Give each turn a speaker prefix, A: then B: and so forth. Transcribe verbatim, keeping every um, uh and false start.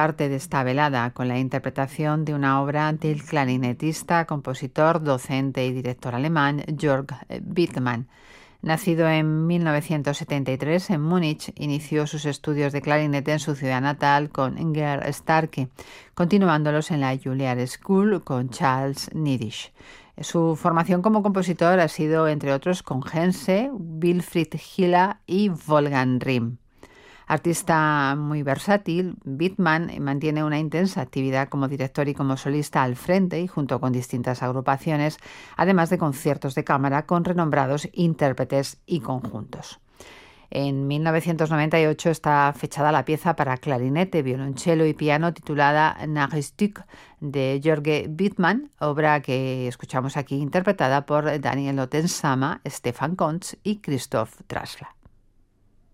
A: parte de esta velada con la interpretación de una obra del clarinetista, compositor, docente y director alemán Jörg Wittmann. Nacido en mil novecientos setenta y tres en Múnich, inició sus estudios de clarinete en su ciudad natal con Gerd Starke, continuándolos en la Juilliard School con Charles Niddisch. Su formación como compositor ha sido, entre otros, con Hense, Wilfried Hiller y Wolfgang Rihm. Artista muy versátil, Wittmann mantiene una intensa actividad como director y como solista al frente y junto con distintas agrupaciones, además de conciertos de cámara con renombrados intérpretes y conjuntos. En mil novecientos noventa y ocho está fechada la pieza para clarinete, violonchelo y piano titulada Nachstück de Jörg Wittmann, obra que escuchamos aquí interpretada por Daniel Ottensama, Stefan Kontz y Christoph Trasla.